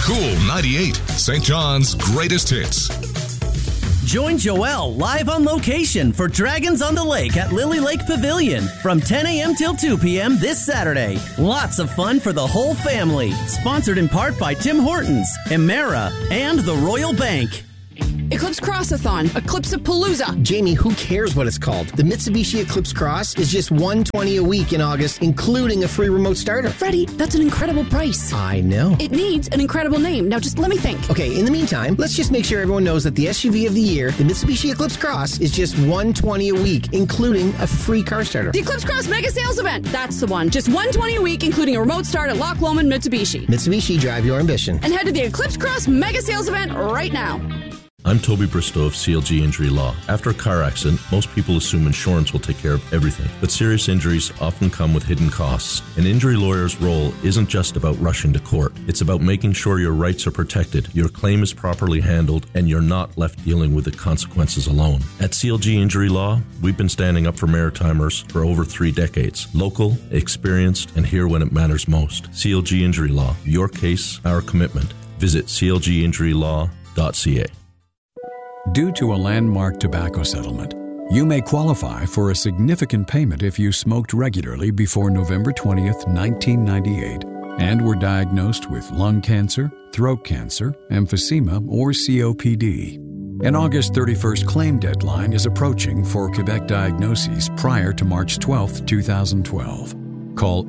Cool 98, St. John's greatest hits. Join Joelle live on location for Dragons on the Lake at Lily Lake Pavilion from 10 a.m. till 2 p.m. this Saturday. Lots of fun for the whole family. Sponsored in part by Tim Hortons, Emera, and the Royal Bank. Eclipse Cross-a-thon, Eclipse-a-Palooza. Jamie, who cares what it's called? The Mitsubishi Eclipse Cross is just $120 a week in August, including a free remote starter. Freddie, that's an incredible price. I know. It needs an incredible name. Now just let me think. Okay, in the meantime, let's just make sure everyone knows that the SUV of the year, the Mitsubishi Eclipse Cross, is just $120 a week, including a free car starter. The Eclipse Cross Mega Sales Event. That's the one. Just $120 a week, including a remote start at Loch Lomond Mitsubishi. Mitsubishi, drive your ambition. And head to the Eclipse Cross Mega Sales Event right now. I'm Toby Bristow of CLG Injury Law. After a car accident, most people assume insurance will take care of everything, but serious injuries often come with hidden costs. An injury lawyer's role isn't just about rushing to court. It's about making sure your rights are protected, your claim is properly handled, and you're not left dealing with the consequences alone. At CLG Injury Law, we've been standing up for Maritimers for over 3 decades. Local, experienced, and here when it matters most. CLG Injury Law. Your case, our commitment. Visit clginjurylaw.ca. Due to a landmark tobacco settlement, you may qualify for a significant payment if you smoked regularly before November 20th, 1998, and were diagnosed with lung cancer, throat cancer, emphysema, or COPD. An August 31st claim deadline is approaching for Quebec diagnoses prior to March 12th, 2012. Call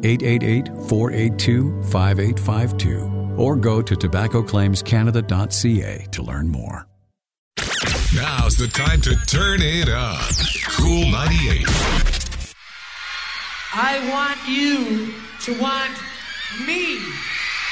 888-482-5852 or go to tobaccoclaimscanada.ca to learn more. Now's the time to turn it up. Cool 98. I want you to want me.